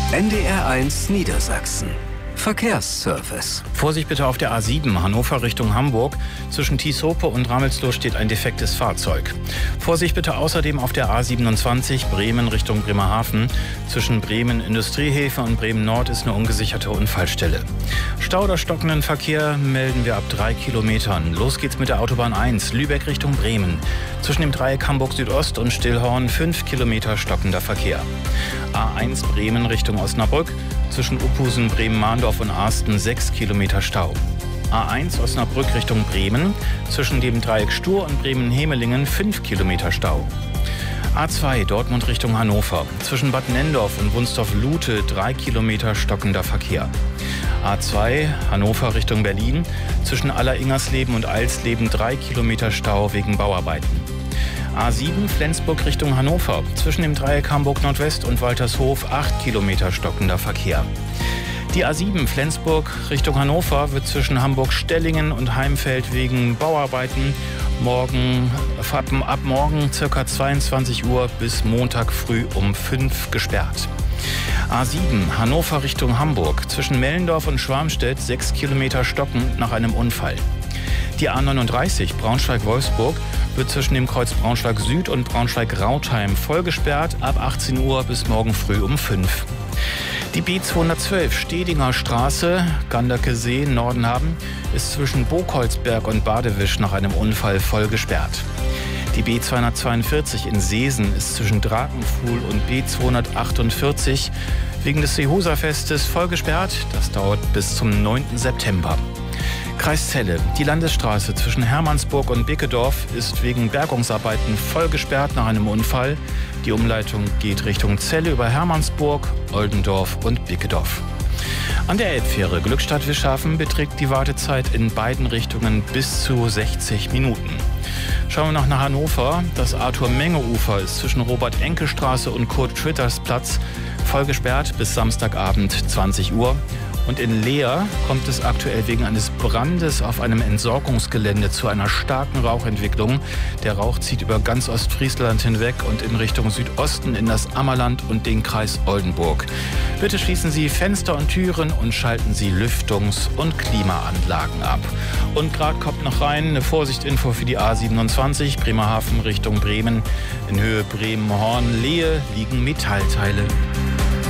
NDR1 Niedersachsen. Verkehrsservice. Vorsicht bitte auf der A7 Hannover Richtung Hamburg. Zwischen Tieshope und Ramelsloh steht ein defektes Fahrzeug. Vorsicht bitte außerdem auf der A27 Bremen Richtung Bremerhaven. Zwischen Bremen Industriehäfen und Bremen Nord ist eine ungesicherte Unfallstelle. Stau oder stockenden Verkehr melden wir ab 3 Kilometern. Los geht's mit der Autobahn 1 Lübeck Richtung Bremen. Zwischen dem Dreieck Hamburg Südost und Stillhorn 5 Kilometer stockender Verkehr. A1 Bremen Richtung Osnabrück. Zwischen Uphusen, Bremen-Mahndorf und Arsten 6 Kilometer Stau. A1 Osnabrück Richtung Bremen. Zwischen dem Dreieck Stur und Bremen-Hemelingen 5 Kilometer Stau. A2 Dortmund Richtung Hannover. Zwischen Bad Nenndorf und Wunstorf-Lute 3 Kilometer stockender Verkehr. A2 Hannover Richtung Berlin. Zwischen Aller-Ingersleben und Eilsleben 3 Kilometer Stau wegen Bauarbeiten. A7 Flensburg Richtung Hannover. Zwischen dem Dreieck Hamburg Nordwest und Waltershof 8 Kilometer stockender Verkehr. Die A7 Flensburg Richtung Hannover wird zwischen Hamburg-Stellingen und Heimfeld wegen Bauarbeiten ab morgen ca. 22 Uhr bis Montag früh um 5 gesperrt. A7 Hannover Richtung Hamburg. Zwischen Mellendorf und Schwarmstedt 6 Kilometer stockend nach einem Unfall. Die A39 Braunschweig-Wolfsburg wird zwischen dem Kreuz Braunschweig Süd und Braunschweig-Rautheim voll gesperrt ab 18 Uhr bis morgen früh um 5. Die B212 Stedinger Straße, Gandake See, Nordenhaben, ist zwischen Bokolsberg und Badewisch nach einem Unfall voll gesperrt. Die B242 in Seesen ist zwischen Drakenpfuhl und B248 wegen des Seehoserfestes voll gesperrt. Das dauert bis zum 9. September. Kreis Celle. Die Landesstraße zwischen Hermannsburg und Bickedorf ist wegen Bergungsarbeiten voll gesperrt nach einem Unfall. Die Umleitung geht Richtung Celle über Hermannsburg, Oldendorf und Bickedorf. An der Elbfähre Glückstadt-Wischhafen beträgt die Wartezeit in beiden Richtungen bis zu 60 Minuten. Schauen wir noch nach Hannover. Das Arthur-Menge-Ufer ist zwischen Robert-Enke-Straße und Kurt-Schwitters-Platz voll gesperrt bis Samstagabend 20 Uhr. Und in Leer kommt es aktuell wegen eines Brandes auf einem Entsorgungsgelände zu einer starken Rauchentwicklung. Der Rauch zieht über ganz Ostfriesland hinweg und in Richtung Südosten in das Ammerland und den Kreis Oldenburg. Bitte schließen Sie Fenster und Türen und schalten Sie Lüftungs- und Klimaanlagen ab. Und gerade kommt noch rein eine Vorsichtinfo für die A27 Bremerhaven Richtung Bremen. In Höhe Bremen-Horn-Lehe liegen Metallteile.